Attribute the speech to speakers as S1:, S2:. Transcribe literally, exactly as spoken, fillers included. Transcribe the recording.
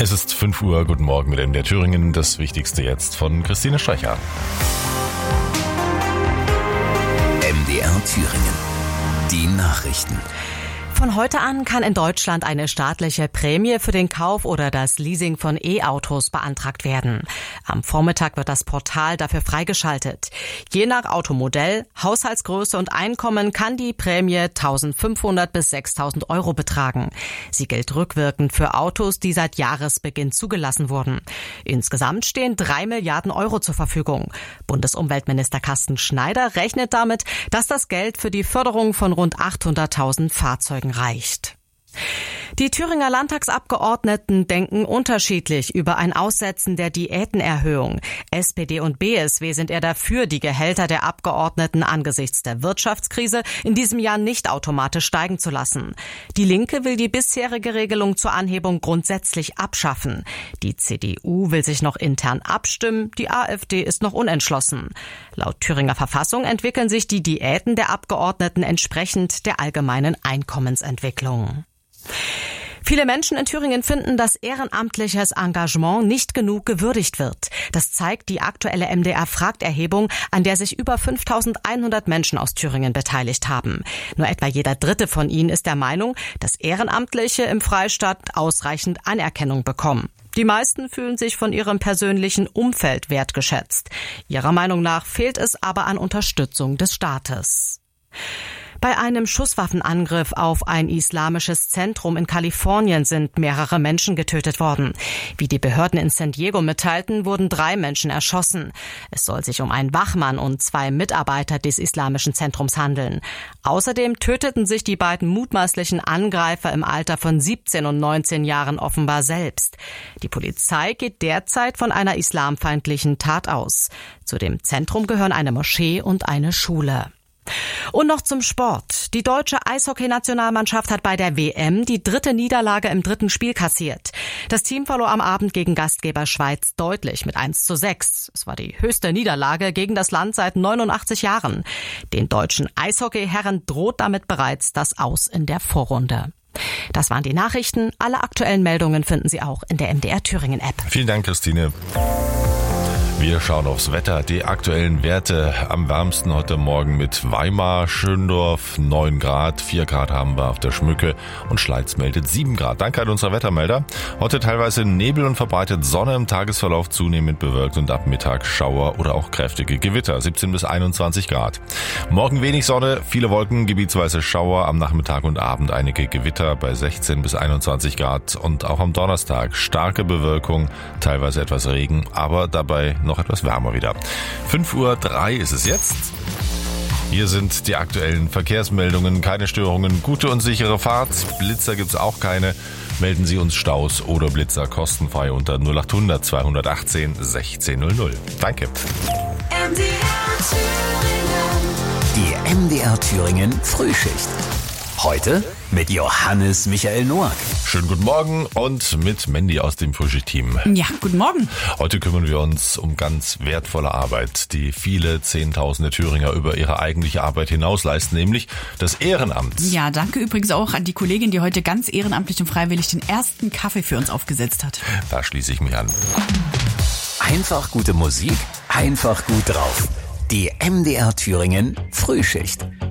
S1: Es ist fünf Uhr, guten Morgen mit M D R Thüringen. Das Wichtigste jetzt von Christine Streicher.
S2: M D R Thüringen. Die Nachrichten.
S3: Von heute an kann in Deutschland eine staatliche Prämie für den Kauf oder das Leasing von E-Autos beantragt werden. Am Vormittag wird das Portal dafür freigeschaltet. Je nach Automodell, Haushaltsgröße und Einkommen kann die Prämie eintausendfünfhundert bis sechstausend Euro betragen. Sie gilt rückwirkend für Autos, die seit Jahresbeginn zugelassen wurden. Insgesamt stehen drei Milliarden Euro zur Verfügung. Bundesumweltminister Carsten Schneider rechnet damit, dass das Geld für die Förderung von rund achthunderttausend Fahrzeugen reicht. Die Thüringer Landtagsabgeordneten denken unterschiedlich über ein Aussetzen der Diätenerhöhung. S P D und B S W sind eher dafür, die Gehälter der Abgeordneten angesichts der Wirtschaftskrise in diesem Jahr nicht automatisch steigen zu lassen. Die Linke will die bisherige Regelung zur Anhebung grundsätzlich abschaffen. Die C D U will sich noch intern abstimmen, die AfD ist noch unentschlossen. Laut Thüringer Verfassung entwickeln sich die Diäten der Abgeordneten entsprechend der allgemeinen Einkommensentwicklung. Viele Menschen in Thüringen finden, dass ehrenamtliches Engagement nicht genug gewürdigt wird. Das zeigt die aktuelle M D R-Fragt-Erhebung, an der sich über fünftausendeinhundert Menschen aus Thüringen beteiligt haben. Nur etwa jeder Dritte von ihnen ist der Meinung, dass Ehrenamtliche im Freistaat ausreichend Anerkennung bekommen. Die meisten fühlen sich von ihrem persönlichen Umfeld wertgeschätzt. Ihrer Meinung nach fehlt es aber an Unterstützung des Staates. Bei einem Schusswaffenangriff auf ein islamisches Zentrum in Kalifornien sind mehrere Menschen getötet worden. Wie die Behörden in San Diego mitteilten, wurden drei Menschen erschossen. Es soll sich um einen Wachmann und zwei Mitarbeiter des islamischen Zentrums handeln. Außerdem töteten sich die beiden mutmaßlichen Angreifer im Alter von siebzehn und neunzehn Jahren offenbar selbst. Die Polizei geht derzeit von einer islamfeindlichen Tat aus. Zu dem Zentrum gehören eine Moschee und eine Schule. Und noch zum Sport. Die deutsche Eishockey-Nationalmannschaft hat bei der W M die dritte Niederlage im dritten Spiel kassiert. Das Team verlor am Abend gegen Gastgeber Schweiz deutlich mit eins zu sechs. Es war die höchste Niederlage gegen das Land seit neunundachtzig Jahren. Den deutschen Eishockey-Herren droht damit bereits das Aus in der Vorrunde. Das waren die Nachrichten. Alle aktuellen Meldungen finden Sie auch in der M D R Thüringen App.
S1: Vielen Dank, Christine. Wir schauen aufs Wetter. Die aktuellen Werte am wärmsten heute Morgen mit Weimar, Schöndorf, neun Grad, vier Grad haben wir auf der Schmücke und Schleiz meldet sieben Grad. Danke an unsere Wettermelder. Heute teilweise Nebel und verbreitet Sonne, im Tagesverlauf zunehmend bewölkt und ab Mittag Schauer oder auch kräftige Gewitter, siebzehn bis einundzwanzig Grad. Morgen wenig Sonne, viele Wolken, gebietsweise Schauer, am Nachmittag und Abend einige Gewitter bei sechzehn bis einundzwanzig Grad und auch am Donnerstag starke Bewölkung, teilweise etwas Regen, aber dabei noch etwas wärmer wieder. fünf Uhr drei ist es jetzt. Hier sind die aktuellen Verkehrsmeldungen. Keine Störungen, gute und sichere Fahrt. Blitzer gibt's auch keine. Melden Sie uns Staus oder Blitzer kostenfrei unter null acht hundert zweihundertachtzehn sechzehn null null. Danke.
S2: M D R Thüringen. Die M D R Thüringen Frühschicht. Heute mit Johannes Michael Noack.
S1: Schönen guten Morgen und mit Mandy aus dem Frühschicht-Team.
S4: Ja, guten Morgen.
S1: Heute kümmern wir uns um ganz wertvolle Arbeit, die viele Zehntausende Thüringer über ihre eigentliche Arbeit hinaus leisten, nämlich das Ehrenamt.
S4: Ja, danke übrigens auch an die Kollegin, die heute ganz ehrenamtlich und freiwillig den ersten Kaffee für uns aufgesetzt hat.
S1: Da schließe ich mich an.
S2: Einfach gute Musik, einfach gut drauf. Die M D R Thüringen Frühschicht.